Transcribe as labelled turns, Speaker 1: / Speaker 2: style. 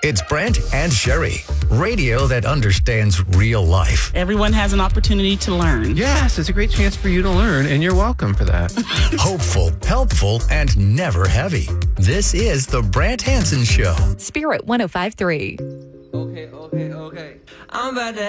Speaker 1: It's Brent and Sherry, radio that understands real life.
Speaker 2: Everyone has an opportunity to learn.
Speaker 3: Yes, it's a great chance for you to learn, and you're welcome for that.
Speaker 1: Hopeful, helpful, and never heavy. This is the Brant Hansen Show.
Speaker 4: Spirit 105.3.
Speaker 5: Okay. I'm about to